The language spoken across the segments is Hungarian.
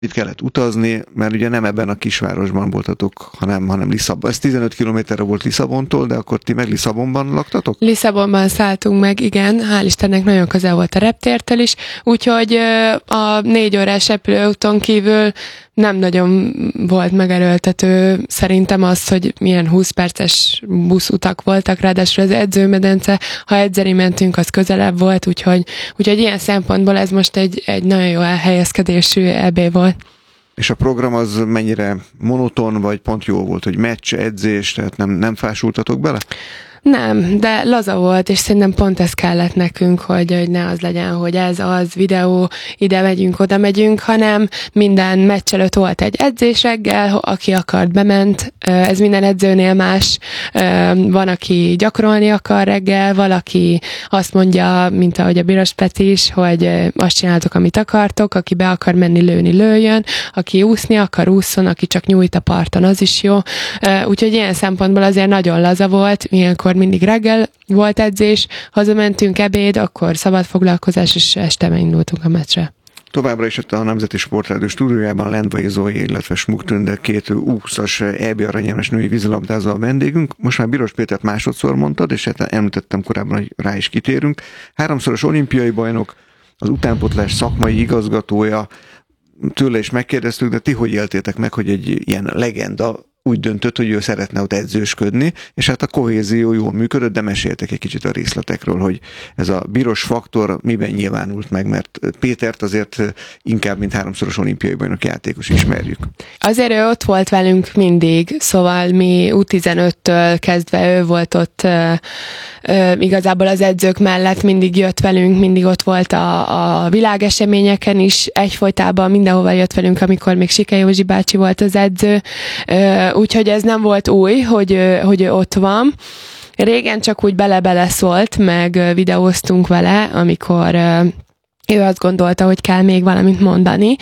Itt kellett utazni, mert ugye nem ebben a kisvárosban voltatok, hanem Lisszabon. Ez 15 kilométerre volt Lisszabontól, de akkor ti meg Lisszabonban laktatok? Lisszabonban szálltunk meg, igen, hál' Istennek nagyon közel volt a reptértől is, úgyhogy a 4 órás repülőúton kívül nem nagyon volt megerőltető szerintem az, hogy milyen 20 perces buszutak voltak, ráadásul az edzőmedence, ha edzeni mentünk, az közelebb volt, úgyhogy ilyen szempontból ez most egy nagyon jó elhelyezkedésű EB volt. És a program az mennyire monoton, vagy pont jó volt, hogy meccs, edzés, tehát nem fásultatok bele? Nem, de laza volt, és szerintem pont ez kellett nekünk, hogy ne az legyen, hogy ez az videó, ide megyünk, oda megyünk, hanem minden meccs előtt volt egy edzés reggel, aki akart, bement, ez minden edzőnél más, van, aki gyakorolni akar reggel, valaki azt mondja, mint ahogy a Biros Peti is, hogy azt csináltok, amit akartok, aki be akar menni lőni, lőjön, aki úszni akar, ússzon, aki csak nyújt a parton, az is jó. Úgyhogy ilyen szempontból azért nagyon laza volt, ilyenkor mindig reggel volt edzés, hazamentünk ebéd, akkor szabad foglalkozás, és este indultunk a meccsre. Továbbra is a Nemzeti Sportrádió stúdiójában Lendvai Zói, illetve Smuk Tünde, 2 U20-as EB aranyérmes női vízilabdázó a vendégünk. Most már Biros Pétert másodszor mondtad, és említettem korábban, hogy rá is kitérünk. 3-szoros olimpiai bajnok, az utánpótlás szakmai igazgatója, tőle is megkérdeztük, de ti hogy éltétek meg, hogy egy ilyen legenda úgy döntött, hogy ő szeretne ott edzősködni, és hát a kohézió jól működött, de meséltek egy kicsit a részletekről, hogy ez a Biros faktor miben nyilvánult meg, mert Pétert azért inkább, mint 3-szoros olimpiai bajnok játékos ismerjük. Azért ő ott volt velünk mindig, szóval mi U15-től kezdve ő volt ott igazából az edzők mellett, mindig jött velünk, mindig ott volt a világeseményeken is, egyfolytában mindenhova jött velünk, amikor még Sike Józsi bácsi volt az edző, úgyhogy ez nem volt új, hogy ő ott van. Régen csak úgy bele-bele szólt, meg videóztunk vele, amikor ő azt gondolta, hogy kell még valamit mondani.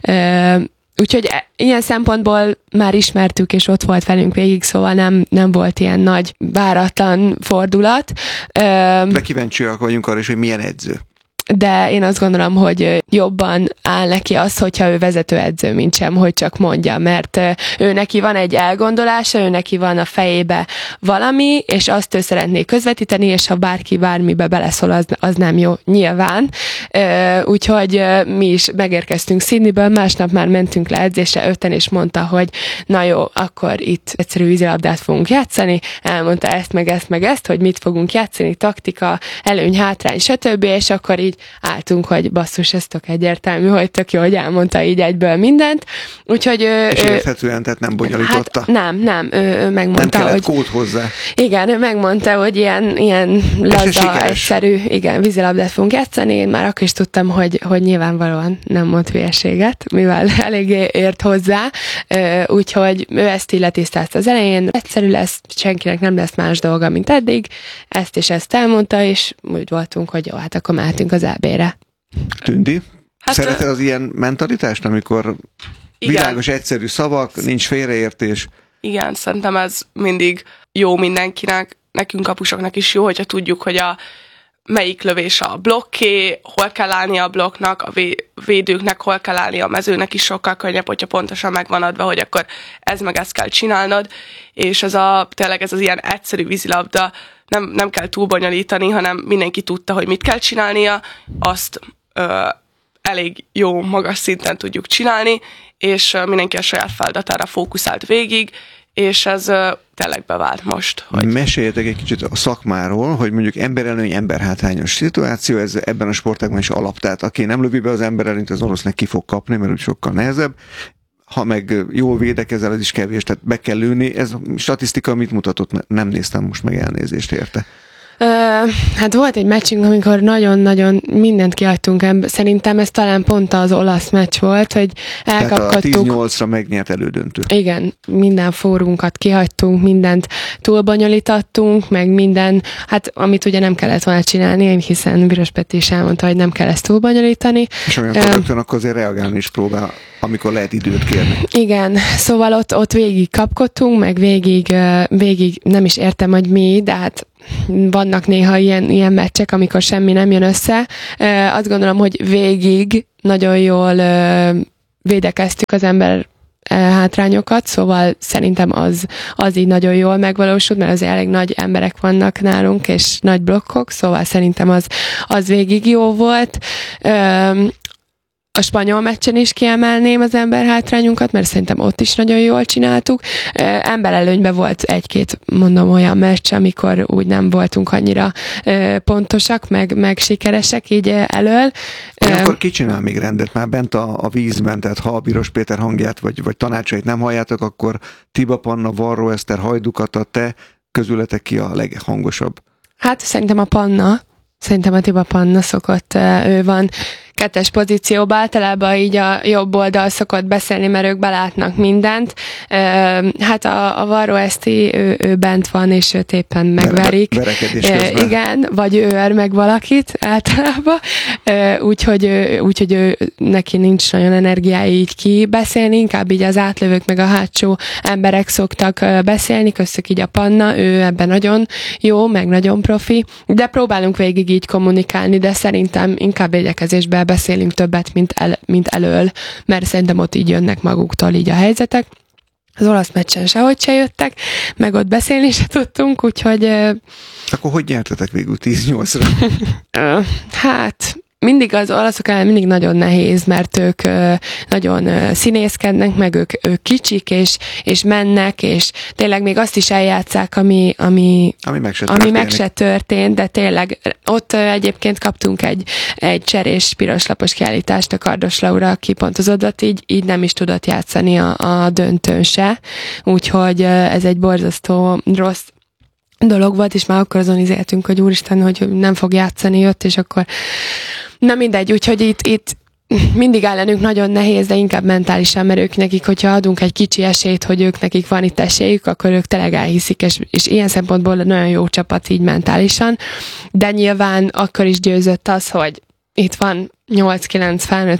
Úgyhogy ilyen szempontból már ismertük, és ott volt velünk végig, szóval nem volt ilyen nagy váratlan fordulat. De kíváncsiak vagyunk arra is, hogy milyen edző. De én azt gondolom, hogy jobban áll neki az, hogyha ő vezetőedző, mint sem, hogy csak mondja, mert ő neki van egy elgondolása, ő neki van a fejébe valami, és azt ő szeretné közvetíteni, és ha bárki bármibe beleszól, az nem jó, nyilván. Úgyhogy mi is megérkeztünk Sydneyből, másnap már mentünk le edzésre 5-en, és mondta, hogy na jó, akkor itt egyszerű vízilabdát fogunk játszani, elmondta ezt, meg ezt, hogy mit fogunk játszani, taktika, előny, hátrány, stb., és akkor így álltunk, hogy basszus, ez tök egyértelmű, hogy tök jó, hogy elmondta így egyből mindent. Úgyhogy és érthetően, tehát nem bonyolította? Hát nem, ő megmondta, nem kellett hogy... kód hozzá. Igen, ő megmondta, hogy ilyen laza, egyszerű, igen, vízilabdát fogunk játszani. Én már akkor is tudtam, hogy nyilvánvalóan nem mond hülyeséget, mivel eléggé ért hozzá. Úgyhogy ő ezt így letisztázta az elején. Egyszerű lesz, senkinek nem lesz más dolga, mint eddig. Ezt és ezt elmondta, és úgy voltunk, hogy jó, hát akkor mehetünk az EB-re. Tündi? Hát szereted az ilyen mentalitást, amikor igen, világos, egyszerű szavak, nincs félreértés? Igen, szerintem ez mindig jó mindenkinek, nekünk kapusoknak is jó, hogyha tudjuk, hogy melyik lövés a blokké, hol kell állni a blokknak, a védőknek hol kell állni, a mezőnek is sokkal könnyebb, hogyha pontosan megvan adva, hogy akkor ez meg ezt kell csinálnod, és tényleg ez az ilyen egyszerű vízilabda, nem kell túl bonyolítani, hanem mindenki tudta, hogy mit kell csinálnia, azt elég jó, magas szinten tudjuk csinálni, és mindenki a saját feladatára fókuszált végig, és ez tényleg bevált most. Hogy... Meséljetek egy kicsit a szakmáról, hogy mondjuk emberelőny, emberhátrányos szituáció, ez ebben a sportágban is alap, tehát aki nem lövi be az emberelőnyt, az orosznek ki fog kapni, mert úgy sokkal nehezebb. Ha meg jól védekezel, ez is kevés, tehát be kell lőni. Ez a statisztika mit mutatott? Nem néztem most meg, elnézést érte. Hát volt egy meccsünk, amikor nagyon-nagyon mindent kiadtunk. Szerintem ez talán pont az olasz meccs volt, hogy elkapkodtuk. Tehát a 10-8-ra megnyert elődöntő. Igen, minden fórunkat kihagytunk, mindent túlbonyolítottunk, meg minden, hát amit ugye nem kellett volna csinálni, hiszen Biros Peti is elmondta, hogy nem kell ezt túlbonyolítani. És olyankor rögtön akkor azért reagálni is próbál, amikor lehet időt kérni. Igen, szóval ott végig kapkodtunk, meg végig nem is értem, hogy mi, de hát vannak néha ilyen meccsek, amikor semmi nem jön össze. Azt gondolom, hogy végig nagyon jól védekeztük az ember hátrányokat, szóval szerintem az így nagyon jól megvalósult, mert azért elég nagy emberek vannak nálunk, és nagy blokkok, szóval szerintem az végig jó volt. A spanyol meccsen is kiemelném az emberhátrányunkat, mert szerintem ott is nagyon jól csináltuk. Emberelőnyben volt egy-két, mondom, olyan meccs, amikor úgy nem voltunk annyira pontosak, meg sikeresek így elől. Akkor ki csinál még rendet már bent a vízben, tehát ha a Piros Péter hangját vagy tanácsait nem halljátok, akkor Tiba Panna, Varró Eszter, Hajdukata, te közületek ki a leghangosabb? Hát szerintem a Tiba Panna szokott, ő van kettes pozícióban, általában így a jobb oldal szokott beszélni, mert ők belátnak mindent. Hát a Varró Eszti, ő bent van, és őt éppen megverik. Verekedés közben. Igen, vagy ő ör meg valakit általában. Úgyhogy neki nincs nagyon energiája így kibeszélni, inkább így az átlövők meg a hátsó emberek szoktak beszélni, köztük így a Panna, ő ebben nagyon jó, meg nagyon profi, de próbálunk végig így kommunikálni, de szerintem inkább védekezésben beszélünk többet, mint elől, mert szerintem ott így jönnek maguktól így a helyzetek. Az olasz meccsen sehogy se jöttek, meg ott beszélni se tudtunk, úgyhogy... Akkor hogy nyertetek végül 10-8-ra? Hát... Mindig az olaszok ellen mindig nagyon nehéz, mert ők nagyon színészkednek, meg ők kicsik, és mennek, és tényleg még azt is eljátszák, ami meg se történt, de tényleg ott egyébként kaptunk egy cserés piroslapos kiállítást a Kardos Laura, aki pont az odat így nem is tudott játszani a döntőn se, úgyhogy ez egy borzasztó rossz dolog volt, és már akkor azon izéltünk, hogy úristen, hogy nem fog játszani, jött, és akkor nem mindegy, úgyhogy itt mindig ellenünk nagyon nehéz, de inkább mentálisan, mert ők nekik, hogyha adunk egy kicsi esélyt, hogy ők nekik van itt esélyük, akkor ők tényleg elhiszik, és ilyen szempontból nagyon jó csapat így mentálisan, de nyilván akkor is győzött az, hogy itt van 8-9 felnőtt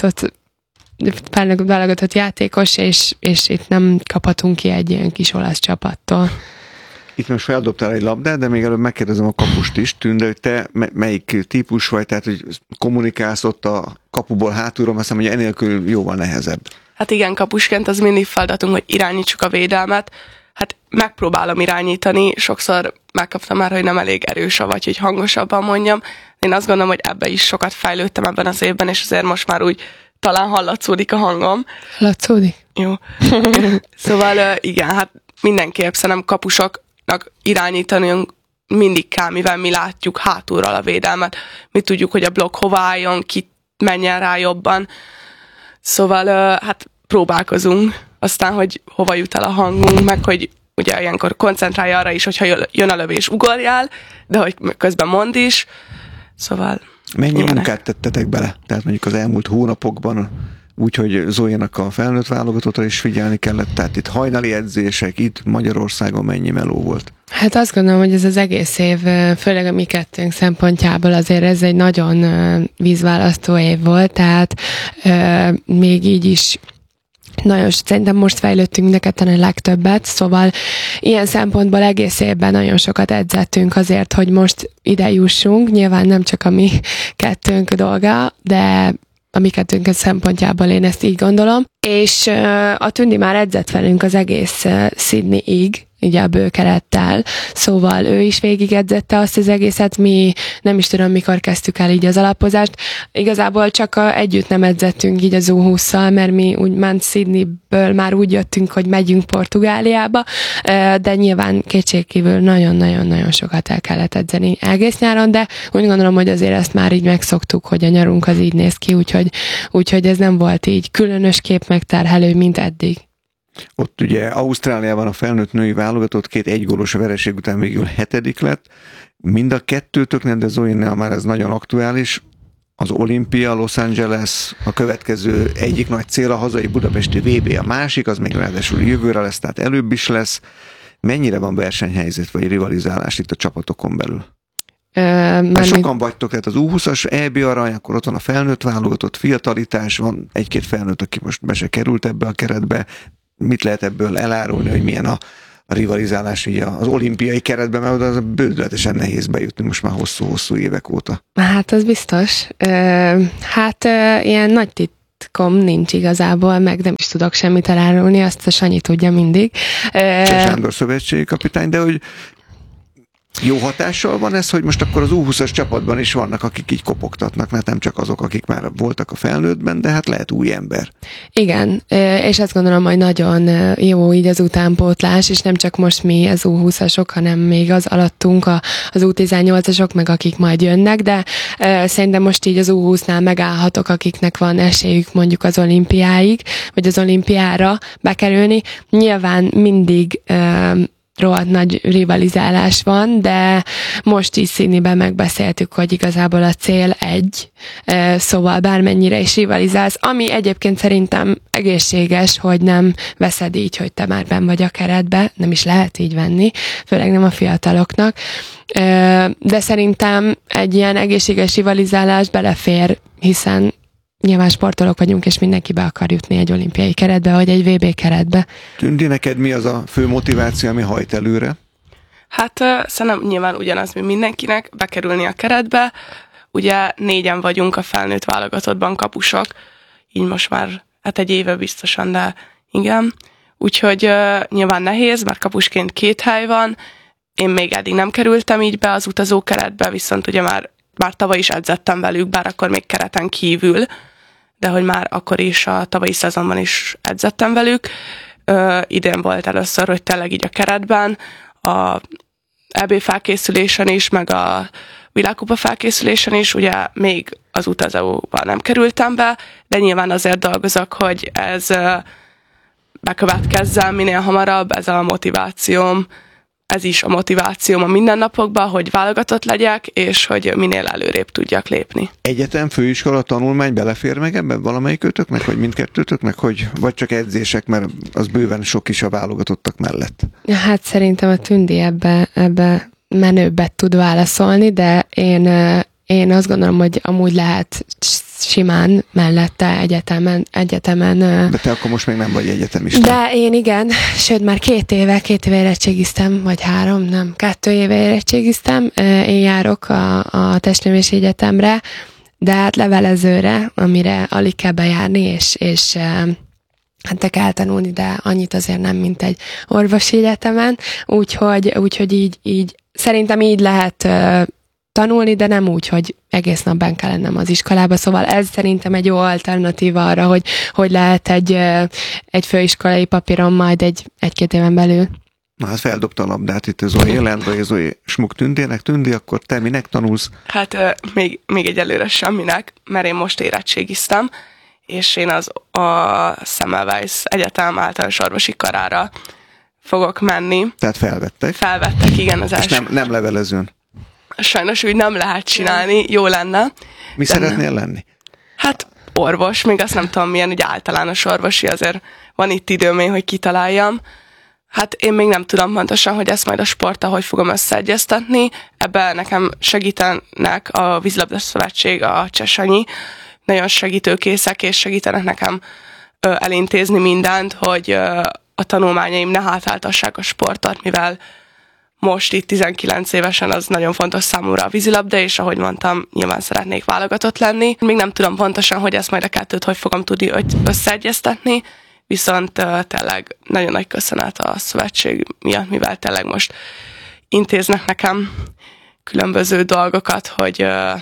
válogatott játékos, és itt nem kaphatunk ki egy ilyen kis olasz csapattól. Itt most feldobtál egy labdát, de még előbb megkérdezem a kapust is, Tünde, hogy te melyik típus vagy, tehát hogy kommunikálsz ott a kapuból hátulról, azt hiszem, hogy enélkül jóval nehezebb. Hát igen, kapusként az mindig feladatunk, hogy irányítsuk a védelmet. Hát megpróbálom irányítani, sokszor megkaptam már, hogy nem elég erős, vagy hogy hangosabban mondjam. Én azt gondolom, hogy ebbe is sokat fejlődtem ebben az évben, és azért most már úgy talán hallatszódik a hangom. Hallatszódik? Jó. Szóval igen, hát mindenképp szerintem kapusok irányítani mindig kell, mivel mi látjuk hátulról a védelmet. Mi tudjuk, hogy a blokk hova álljon, ki menjen rá jobban. Szóval hát próbálkozunk. Aztán, hogy hova jut el a hangunk, meg hogy ugye ilyenkor koncentrálj arra is, hogyha jön a lövés, ugorjál, de hogy közben mondd is. Szóval... Mennyi munkát tettetek bele? Tehát mondjuk az elmúlt hónapokban úgyhogy Zoénak a felnőtt válogatottra is figyelni kellett, tehát itt hajnali edzések, itt Magyarországon mennyi meló volt? Hát azt gondolom, hogy ez az egész év, főleg a mi kettőnk szempontjából azért ez egy nagyon vízválasztó év volt, tehát még így is nagyon, szerintem most fejlődtünk mind a ketten a legtöbbet, szóval ilyen szempontból egész évben nagyon sokat edzettünk azért, hogy most ide jussunk, nyilván nem csak a mi kettőnk dolga, de a mi kettőnk szempontjából én ezt így gondolom, és a Tündi már edzett velünk az egész Sydney-ig, ugye a bőkerettel, szóval ő is végigedzette azt az egészet, mi nem is tudom, mikor kezdtük el így az alapozást. Igazából csak együtt nem edzettünk így az U20-szal, mert mi úgymond Sydneyből már úgy jöttünk, hogy megyünk Portugáliába, de nyilván kétségkívül nagyon-nagyon-nagyon sokat el kellett edzeni egész nyáron, de úgy gondolom, hogy azért ezt már így megszoktuk, hogy a nyarunk az így néz ki, úgyhogy ez nem volt így különösképp megterhelő, mint eddig. Ott ugye Ausztráliában a felnőtt női válogatott 2 egygólos vereség után végül 7. lett. Mind a kettőtöknek, de Zoénál már ez nagyon aktuális. Az olimpia, Los Angeles, a következő egyik nagy cél, a hazai budapesti VB, a másik, az még ráadásul jövőre lesz, tehát előbb is lesz. Mennyire van versenyhelyzet vagy rivalizálás itt a csapatokon belül? Sokan vagytok, tehát az U20-as EB arany, akkor ott van a felnőtt válogatott, fiatalitás, van egy-két felnőtt, aki most be se került ebbe a keretbe. Mit lehet ebből elárulni, hogy milyen a rivalizálás ugye az olimpiai keretben, mert az bődületesen nehéz bejutni most már hosszú-hosszú évek óta. Hát az biztos. Ilyen nagy info@sportpest.com nincs igazából, meg nem is tudok semmit elárulni, azt a Sanyi tudja mindig. Sándor szövetségi kapitány, de hogy jó hatással van ez, hogy most akkor az U20-as csapatban is vannak, akik így kopogtatnak, mert nem csak azok, akik már voltak a felnőttben, de hát lehet új ember. Igen, és azt gondolom, hogy nagyon jó így az utánpótlás, és nem csak most mi az U20-asok, hanem még az alattunk az U18-asok, meg akik majd jönnek, de szerintem most így az U20-nál megállhatok, akiknek van esélyük mondjuk az olimpiáig, vagy az olimpiára bekerülni. Nyilván mindig rohadt nagy rivalizálás van, de most is Sydneyben megbeszéltük, hogy igazából a cél egy, szóval bármennyire is rivalizálsz, ami egyébként szerintem egészséges, hogy nem veszed így, hogy te már benn vagy a keretbe, nem is lehet így venni, főleg nem a fiataloknak, de szerintem egy ilyen egészséges rivalizálás belefér, hiszen nyilván sportolók vagyunk, és mindenki be akar jutni egy olimpiai keretbe, vagy egy VB keretbe. Tündi, neked mi az a fő motiváció, ami hajt előre? Hát szerintem nyilván ugyanaz, mint mindenkinek, bekerülni a keretbe. Ugye 4-en vagyunk a felnőtt válogatottban kapusok, így most már hát egy éve biztosan, de igen. Úgyhogy nyilván nehéz, mert kapusként 2 hely van. Én még eddig nem kerültem így be az utazó keretbe, viszont ugye már tavaly is edzettem velük, bár akkor még kereten kívül, de hogy már akkor is a tavalyi szezonban is edzettem velük. Idén volt először, hogy tényleg így a keretben, a EB felkészülésen is, meg a világkupa felkészülésen is, ugye még az utazóban nem kerültem be, de nyilván azért dolgozok, hogy ez bekövetkezzen minél hamarabb, ez a motivációm, ez is a motivációm a mindennapokban, hogy válogatott legyek, és hogy minél előrébb tudjak lépni. Egyetem, főiskola, tanulmány belefér meg ebben valamelyikőtöknek, vagy mindkettőtöknek, vagy csak edzések, mert az bőven sok is a válogatottak mellett? Hát szerintem a Tündi ebbe menőbbet tud válaszolni, de én azt gondolom, hogy amúgy lehet simán mellette egyetemen. De te akkor most még nem vagy egyetemista. De én igen, sőt már 2 éve érettségiztem, vagy 3, nem, 2 éve érettségiztem. Én járok a Testnevelési Egyetemre, de hát levelezőre, amire alig kell bejárni, és hát te kell tanulni, de annyit azért nem, mint egy orvosi egyetemen, úgyhogy így szerintem így lehet tanulni, de nem úgy, hogy egész nap benn kell lennem az iskolába, szóval ez szerintem egy jó alternatíva arra, hogy lehet egy főiskolai papíron majd egy-két éven belül. Na hát feldobta a labdát itt a Zoé, Lendvai Zoé Smuk Tündének. Tündi, akkor te minek tanulsz? Hát még egyelőre semminek, mert én most érettségiztem, és én a Semmelweis Egyetem általános orvosi karára fogok menni. Tehát felvettek? Felvettek, igen, az első. És nem levelezőn? Sajnos úgy nem lehet csinálni, jó lenne. Mi szeretnél lenni? Hát orvos, még azt nem tudom milyen, ugye általános orvosi, azért van itt időm én, hogy kitaláljam. Hát én még nem tudom pontosan, hogy ezt majd a sporttal hogy fogom összeegyeztetni. Ebben nekem segítenek a Vízilabda Szövetség, a Csesanyi. Nagyon segítőkészek, és segítenek nekem elintézni mindent, hogy a tanulmányaim ne hátráltassák a sportot, mivel most itt 19 évesen az nagyon fontos számomra a vízilabda, és ahogy mondtam, nyilván szeretnék válogatott lenni. Még nem tudom pontosan, hogy ezt majd a kettőt hogy fogom tudni összeegyeztetni, viszont tényleg nagyon nagy köszönet a szövetség miatt, mivel tényleg most intéznek nekem különböző dolgokat, hogy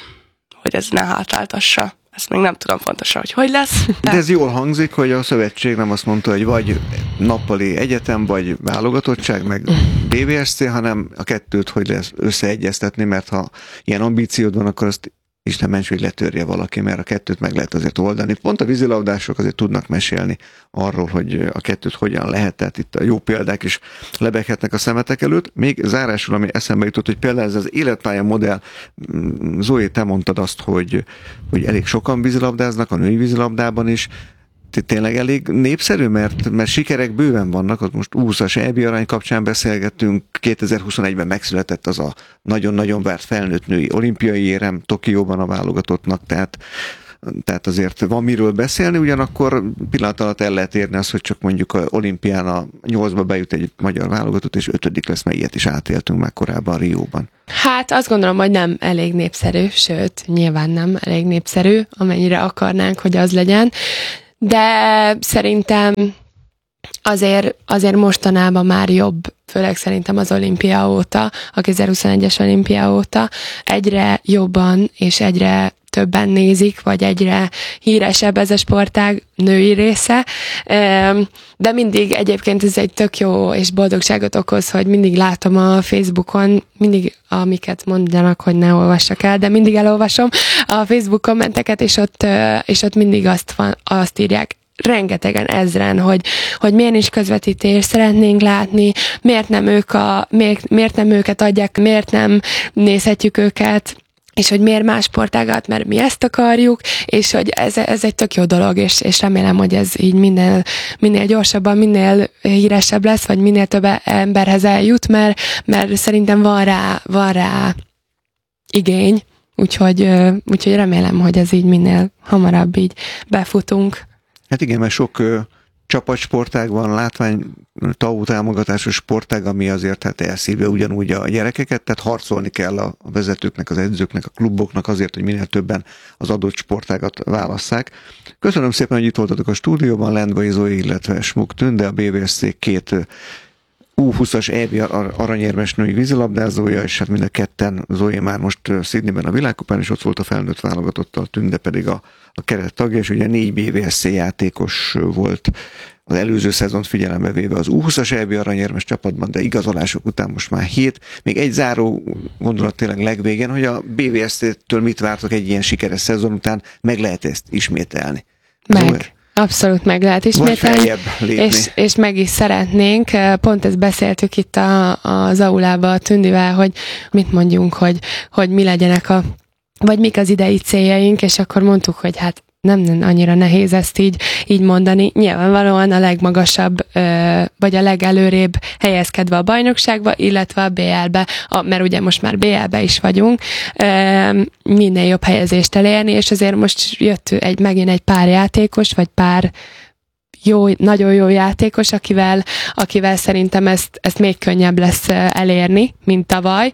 ez ne hátráltassa. Ezt még nem tudom pontosan, hogy lesz. De ez jól hangzik, hogy a szövetség nem azt mondta, hogy vagy nappali egyetem, vagy válogatottság, meg BVSC, hanem a kettőt hogy lesz összeegyeztetni, mert ha ilyen ambíciód van, akkor azt Isten ments, hogy letörje valaki, mert a kettőt meg lehet azért oldani. Pont a vízilabdások azért tudnak mesélni arról, hogy a kettőt hogyan lehet, tehát itt a jó példák is lebeghetnek a szemetek előtt. Még zárásul, ami eszembe jutott, hogy például ez az életpálya modell, Zoé, te mondtad azt, hogy elég sokan vízilabdáznak, a női vízilabdában is, tényleg elég népszerű, mert sikerek bőven vannak, ott most 20-as EB arany kapcsán beszélgettünk, 2021-ben megszületett az a nagyon-nagyon várt felnőtt női olimpiai érem Tokióban a válogatottnak, tehát tehát azért van miről beszélni, ugyanakkor pillanat alatt el lehet érni azt, hogy csak mondjuk a olimpián a 8-ba bejut egy magyar válogatott, és 5. lesz, mert ilyet is átéltünk már korábban Rióban. Hát azt gondolom, hogy nem elég népszerű, sőt, nyilván nem elég népszerű, amennyire akarnánk, hogy az legyen, de szerintem azért mostanában már jobb, főleg szerintem az olimpia óta, a 2021-es olimpia óta egyre jobban és egyre többen nézik, vagy egyre híresebb ez a sportág női része, de mindig egyébként ez egy tök jó és boldogságot okoz, hogy mindig látom a Facebookon, mindig amiket mondanak, hogy ne olvassak el, de mindig elolvasom a Facebook kommenteket, és ott mindig azt írják, rengetegen ezren, hogy miért is közvetítést szeretnénk látni, miért nem őket adják, miért nem nézhetjük őket, és hogy miért más sportágat, mert mi ezt akarjuk, és hogy ez egy tök jó dolog, és remélem, hogy ez így minél gyorsabban, minél híresebb lesz, vagy minél több emberhez eljut, mert szerintem van rá igény, úgyhogy remélem, hogy ez így minél hamarabb így befutunk. Hát igen, mert sok csapatsportág van, látvány TAO támogatásos sportág, ami azért hát elszívja ugyanúgy a gyerekeket, tehát harcolni kell a vezetőknek, az edzőknek, a kluboknak azért, hogy minél többen az adott sportágat válasszák. Köszönöm szépen, hogy itt voltatok a stúdióban, Lendvai Zói, illetve Smuk Tünde, a BVSC 2 U20-as EB aranyérmes női vízilabdázója, és hát mind a ketten, Zói már most Sydneyben a világkupán, és ott volt a felnőtt válogatottal, Tünde pedig a keret tagja, és ugye 4 BVSC játékos volt az előző szezont figyelembe véve az U20-as EB aranyérmes csapatban, de igazolások után most már 7. Még egy záró gondolat tényleg legvégén, hogy a BVSC-től mit vártok egy ilyen sikeres szezon után, meg lehet ezt ismételni. Meg. Abszolút meg lehet ismételni, és meg is szeretnénk. Pont ezt beszéltük itt az aulában a Tündivel, hogy mit mondjunk, hogy mi legyenek vagy mik az idei céljaink, és akkor mondtuk, hogy hát nem annyira nehéz ezt így mondani. Nyilvánvalóan a legmagasabb, vagy a legelőrébb helyezkedve a bajnokságba, illetve a BL-be, mert ugye most már BL-be is vagyunk, minél jobb helyezést elérni, és azért most jött megint egy pár játékos, vagy pár nagyon jó játékos, akivel szerintem ezt még könnyebb lesz elérni, mint tavaly.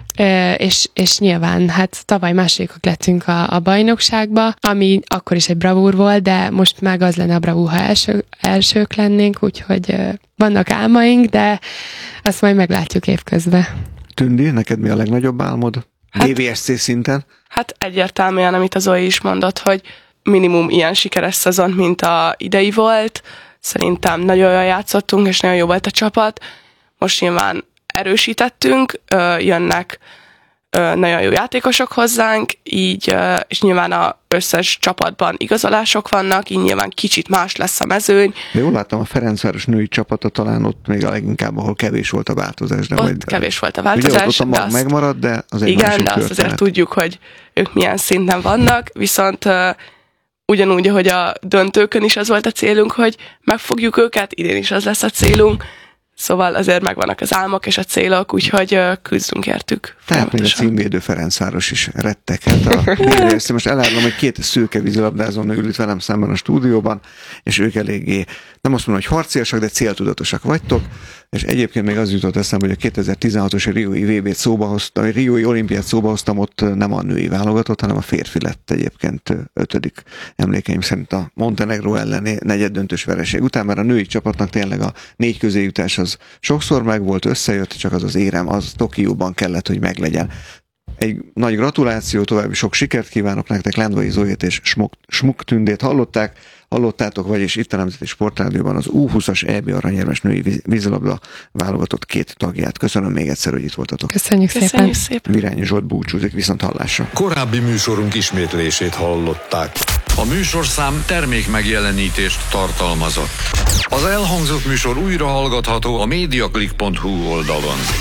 És nyilván, hát tavaly másodikak lettünk a bajnokságba, ami akkor is egy bravúr volt, de most meg az lenne a bravúr, ha elsők lennénk, úgyhogy vannak álmaink, de azt majd meglátjuk évközben. Tündi, neked mi a legnagyobb álmod? BVSC szinten? Hát egyértelműen, amit az Zói is mondott, hogy minimum ilyen sikeres szezon, mint a idei volt. Szerintem nagyon jól játszottunk, és nagyon jó volt a csapat. Most nyilván erősítettünk, jönnek nagyon jó játékosok hozzánk, így, és nyilván az összes csapatban igazolások vannak, így nyilván kicsit más lesz a mezőny. De jól láttam, a Ferencváros női csapata talán ott még a leginkább, ahol kevés volt a változás. De ott kevés volt a változás. Ugye ott a mag megmaradt, de az egy igen, másik de azt történet. azért tudjuk, hogy ők milyen szinten vannak, viszont ugyanúgy, ahogy a döntőkön is az volt a célunk, hogy megfogjuk őket, idén is az lesz a célunk. Szóval azért megvannak az álmok és a célok, úgyhogy küzdünk értük. Tehát még a címvédő Ferencváros is retteghet. Most elárulom, hogy 2 szőke vízilabdázó nő ült velem szemben a stúdióban, és ők eléggé, nem azt mondom, hogy harciasak, de céltudatosak vagytok, és egyébként még az jutott eszembe, hogy a 2016-os Riói VB-t szóba hoztam, a Riói olimpiát szóba hoztam, ott nem a női válogatott, hanem a férfi lett egyébként 5. emlékeim szerint a Montenegro elleni negyeddöntős vereség után, mert a női csapatnak tényleg a 4 közéjutás az sokszor megvolt, összejött, csak az éram, az Tokióban kellett, hogy meglegyen. Egy nagy gratuláció, további sok sikert kívánok nektek, Lendvai Zóit és Smuk Tündét hallottátok, vagyis itt a Nemzeti Sportrádióban az U20-as EB aranyérmes női vízilabda válogatott 2 tagját. Köszönöm még egyszer, hogy itt voltatok. Köszönjük szépen. Virányi Zsolt búcsúzik, viszont hallásra. Korábbi műsorunk ismétlését hallották. A műsorszám termék megjelenítést tartalmazott. Az elhangzott műsor újra hallgatható a mediaclick.hu oldalon.